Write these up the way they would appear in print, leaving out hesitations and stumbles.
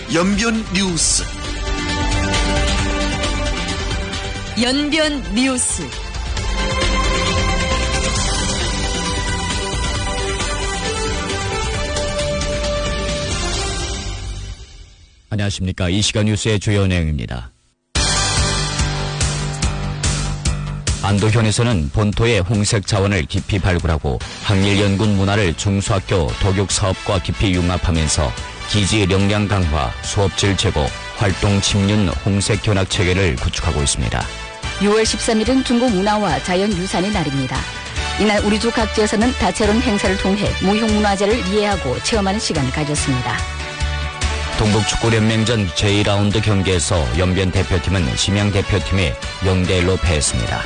연변 뉴스. 연변 뉴스. 안녕하십니까. 이 시간 뉴스의 주요 내용입니다. 안도현에서는 본토의 홍색 자원을 깊이 발굴하고 항일연군 문화를 중소학교 도교사업과 깊이 융합하면서 기지 역량 강화, 수업질 제고, 활동 침륜 홍색 견학 체계를 구축하고 있습니다. 6월 13일은 중국 문화와 자연유산의 날입니다. 이날 우리 주 각지에서는 다채로운 행사를 통해 무형문화재를 이해하고 체험하는 시간을 가졌습니다. 동북축구연맹전 제2라운드 경기에서 연변 대표팀은 심양 대표팀에 0대1로 패했습니다.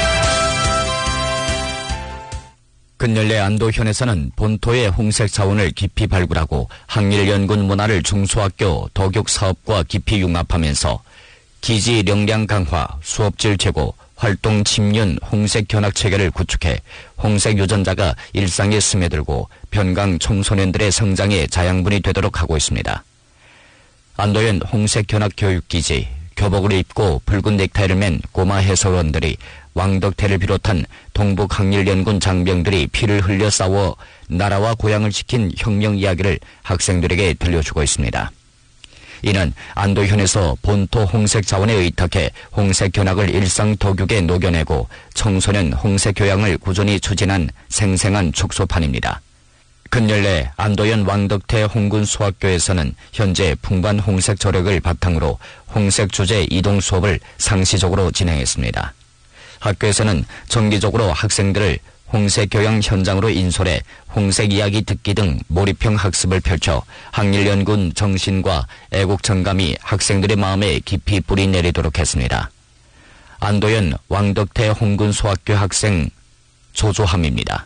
근열내 안도현에서는 본토의 홍색 자원을 깊이 발굴하고 항일연군 문화를 중소학교 도교사업과 깊이 융합하면서 기지 역량 강화, 수업질 제고, 활동 침륜 홍색 견학 체계를 구축해 홍색 유전자가 일상에 스며들고 변강 청소년들의 성장의 자양분이 되도록 하고 있습니다. 안도현 홍색 견학 교육기지, 교복을 입고 붉은 넥타이를 맨 꼬마 해설원들이 왕덕태를 비롯한 동북항일연군 장병들이 피를 흘려 싸워 나라와 고향을 지킨 혁명 이야기를 학생들에게 들려주고 있습니다. 이는 안도현에서 본토 홍색 자원에 의탁해 홍색 견학을 일상 도교에 녹여내고 청소년 홍색 교양을 꾸준히 추진한 생생한 축소판입니다. 근열내 안도현 왕덕태 홍군 수학교에서는 현재 풍부한 홍색 저력을 바탕으로 홍색 주제 이동 수업을 상시적으로 진행했습니다. 학교에서는 정기적으로 학생들을 홍색 교양 현장으로 인솔해 홍색 이야기 듣기 등 몰입형 학습을 펼쳐 항일연군 정신과 애국 정감이 학생들의 마음에 깊이 뿌리 내리도록 했습니다. 안도현 왕덕태 홍군 수학교 학생 조조함입니다.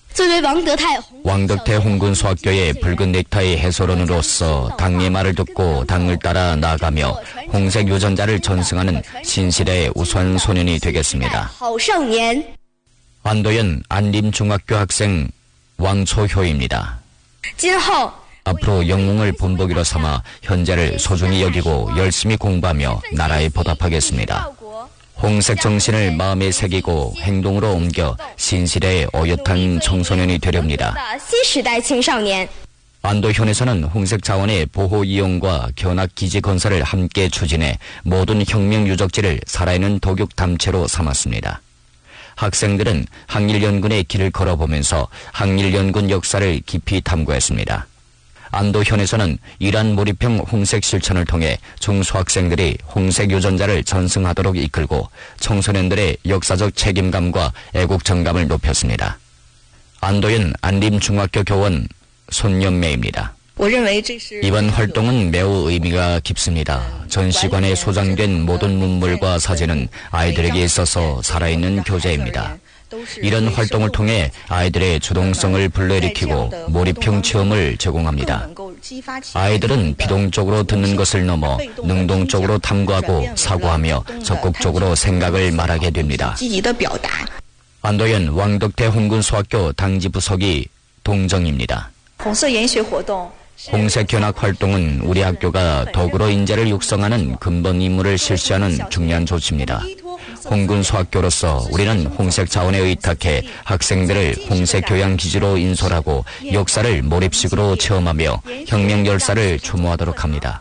왕덕태 홍군 수학교의 붉은 넥타이 해설원으로서 당의 말을 듣고 당을 따라 나아가며 홍색 유전자를 전승하는 신시대의 우수한 소년이 되겠습니다. 안도현 안림중학교 학생 왕초효입니다. 앞으로 영웅을 본보기로 삼아 현재를 소중히 여기고 열심히 공부하며 나라에 보답하겠습니다. 홍색 정신을 마음에 새기고 행동으로 옮겨 신시대의 어엿한 청소년이 되렵니다. 안도현에서는 홍색 자원의 보호 이용과 견학 기지 건설을 함께 추진해 모든 혁명 유적지를 살아있는 도교 담채로 삼았습니다. 학생들은 항일연군의 길을 걸어보면서 항일연군 역사를 깊이 탐구했습니다. 안도현에서는 이러한 몰입형 홍색 실천을 통해 중소학생들이 홍색 유전자를 전승하도록 이끌고 청소년들의 역사적 책임감과 애국 정감을 높였습니다. 안도현 안림중학교 교원 손연매입니다. 이번 활동은 매우 의미가 깊습니다. 전시관에 소장된 모든 문물과 사진은 아이들에게 있어서 살아있는 교재입니다. 이런 활동을 통해 아이들의 주동성을 불러일으키고 몰입형 체험을 제공합니다. 아이들은 비동적으로 듣는 것을 넘어 능동적으로 탐구하고 사고하며 적극적으로 생각을 말하게 됩니다. 안도현 왕덕태 홍군 수학교 당지 부석이 동정입니다. 홍색 견학 활동은 우리 학교가 덕으로 인재를 육성하는 근본 임무를 실시하는 중요한 조치입니다. 홍군 수학교로서 우리는 홍색 자원에 의탁해 학생들을 홍색 교양 기지로 인솔하고 역사를 몰입식으로 체험하며 혁명 열사를 추모하도록 합니다.